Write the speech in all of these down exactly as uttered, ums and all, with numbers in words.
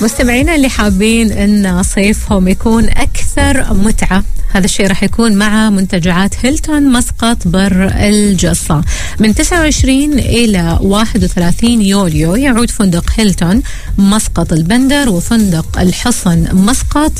مستمعينا اللي حابين ان صيفهم يكون اكثر متعة، هذا الشيء راح يكون مع منتجعات هيلتون مسقط بر الجصة. من تسعة وعشرين إلى واحد وثلاثين يوليو يعود فندق هيلتون مسقط البندر وفندق الحصن مسقط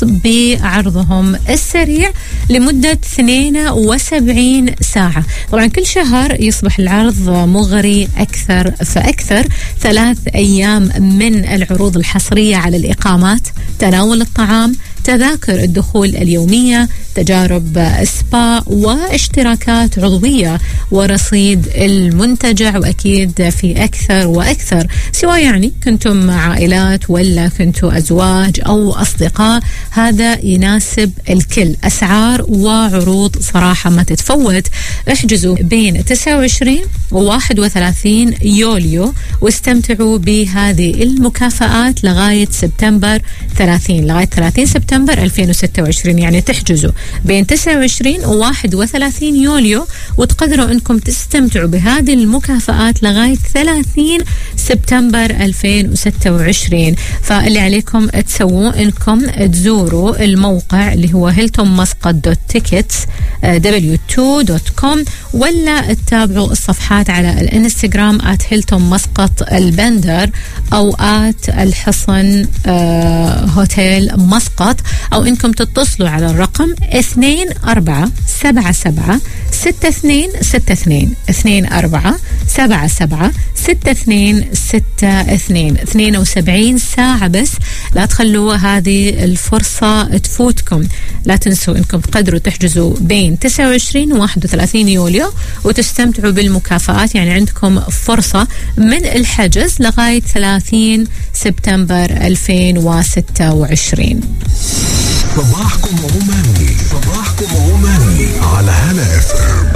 بعرضهم السريع لمدة اثنين وسبعين ساعة. طبعا كل شهر يصبح العرض مغري أكثر فأكثر. ثلاث أيام من العروض الحصرية على الإقامات، تناول الطعام، تذاكر الدخول اليومية، تجارب سبا واشتراكات عضوية ورصيد المنتجع، وأكيد في أكثر وأكثر، سواء يعني كنتم عائلات ولا كنتوا أزواج أو أصدقاء، هذا يناسب الكل. أسعار وعروض صراحة ما تتفوت. احجزوا بين تسعة وعشرين وواحد وثلاثين يوليو واستمتعوا بهذه المكافآت لغاية سبتمبر ثلاثين لغاية ثلاثين سبتمبر ألفين وستة وعشرين. يعني تحجزوا بين تسعة وعشرين وواحد وثلاثين يوليو وتقدروا أنكم تستمتعوا بهذه المكافآت لغاية ثلاثين سبتمبر ألفين وستة وعشرين. فاللي عليكم تسووه أنكم تزوروا الموقع اللي هو هيلتون مسقط دوت تيكتس دبليو تو دوت كوم، ولا تتابعوا الصفحات على الانستغرام آت هيلتون مسقط البندر أو آت الحصن آه هوتيل مسقط، أو إنكم تتصلوا على الرقم اثنين أربعة سبعة سبعة ستة اثنين ستة اثنين اثنين أربعة سبعة سبعة ستة اثنين ستة اثنين. اثنين وسبعين ساعة بس، لا تخلوا هذه الفرصة تفوتكم. لا تنسوا إنكم تقدروا تحجزوا بين تسعة وعشرين وواحد وثلاثين يوليو وتستمتعوا بالمكافآت. يعني عندكم فرصة من الحجز لغاية ثلاثين سبتمبر ألفين وستة وعشرين. صباحكم